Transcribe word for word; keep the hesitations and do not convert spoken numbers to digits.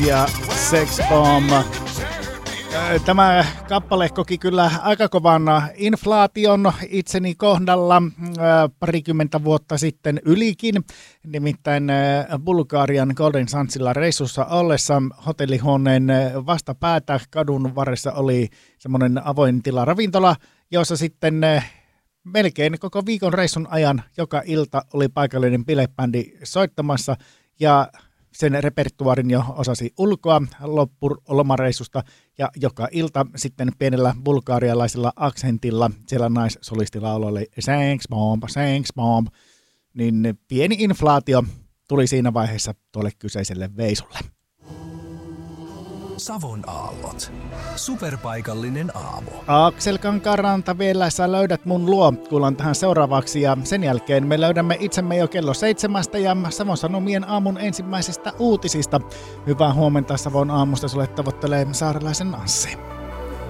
Ja Sex Bomb. Tämä kappale koki kyllä aika kovan inflaation itseni kohdalla parikymmentä vuotta sitten ylikin. Nimittäin Bulgarian Golden Sandsilla reissussa ollessa hotellihuoneen vastapäätä kadun varressa oli semmoinen avoin tila ravintola, jossa sitten melkein koko viikon reissun ajan joka ilta oli paikallinen bilebändi soittamassa ja sen repertuaarin jo osasi ulkoa loppulomareissusta ja joka ilta sitten pienellä bulgarialaisella aksentilla siellä naissolistilla oli Sex Bomb, Sex Bomb, niin pieni inflaatio tuli siinä vaiheessa tuolle kyseiselle veisulle. Savon aallot. Superpaikallinen aamu. Aksel Kankaanranta vielä sä löydät mun luo. Kuullaan tähän seuraavaksi ja sen jälkeen me löydämme itsemme jo kello seitsemästä ja Savon Sanomien aamun ensimmäisistä uutisista. Hyvää huomenta Savon aamusta sulle tavoittelee saarelaisen Anssi.